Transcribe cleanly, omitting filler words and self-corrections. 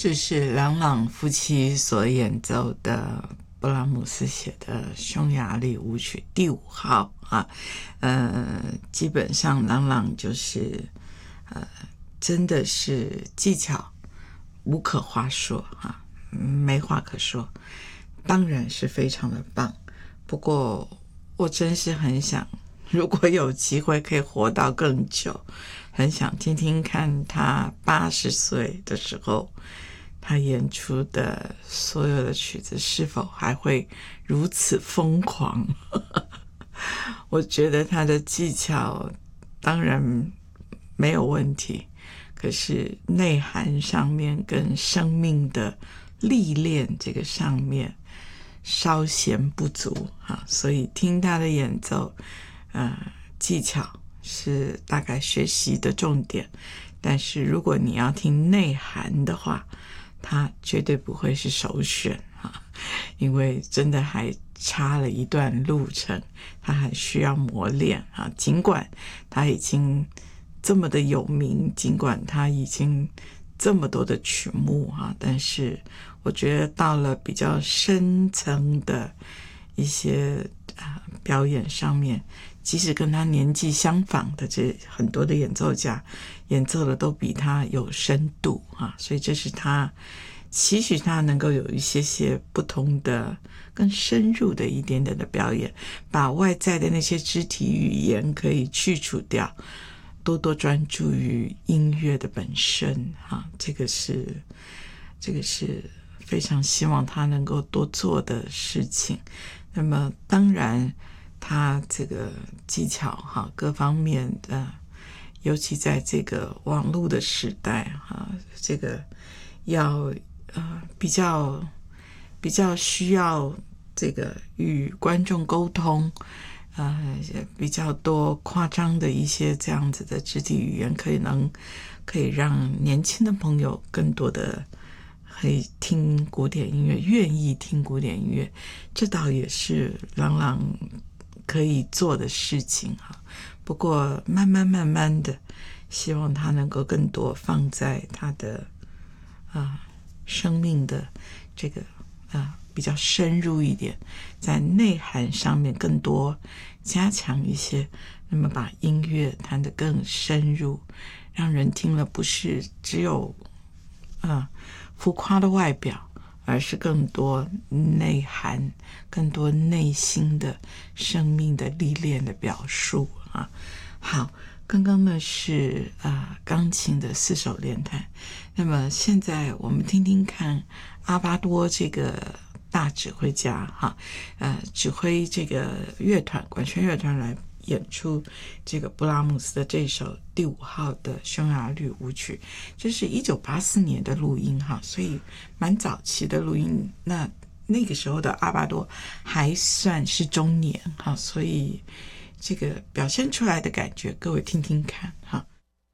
这是朗朗夫妻所演奏的布拉姆斯写的匈牙利舞曲第5号啊。基本上朗朗就是真的是技巧无可话说啊，没话可说，当然是非常的棒。不过我真是很想，如果有机会可以活到更久，很想听听看他80岁的时候他演出的所有的曲子是否还会如此疯狂。我觉得他的技巧当然没有问题，可是内涵上面跟生命的历练这个上面稍显不足啊，所以听他的演奏技巧是大概学习的重点，但是如果你要听内涵的话，它绝对不会是首选啊，因为真的还差了一段路程，它还需要磨练啊。尽管它已经这么的有名，尽管它已经这么多的曲目啊，但是我觉得到了比较深层的一些表演上面，即使跟他年纪相仿的这很多的演奏家演奏的都比他有深度啊，所以这是他期许他能够有一些不同的更深入的一点点的表演，把外在的那些肢体语言可以去除掉，多多专注于音乐的本身啊，这个是非常希望他能够多做的事情。那么当然他这个技巧哈，各方面的，尤其在这个网络的时代哈，这个要比较需要这个与观众沟通，比较多夸张的一些这样子的肢体语言，可以让年轻的朋友更多的可以听古典音乐，愿意听古典音乐，这倒也是朗朗可以做的事情哈。不过慢慢的，希望他能够更多放在他的生命的这个比较深入一点，在内涵上面更多加强一些，那么把音乐弹得更深入，让人听了不是只有浮夸的外表，而是更多内涵，更多内心的生命的历练的表述啊。好，刚刚呢是钢琴的4手联弹，那么现在我们听听看阿巴多这个大指挥家哈，指挥这个乐团管弦乐团来演出这个布拉姆斯的这首第5号的匈牙利舞曲，这是1984年的录音哈，所以蛮早期的录音。那个时候的阿巴多还算是中年哈，所以这个表现出来的感觉，各位听听看哈。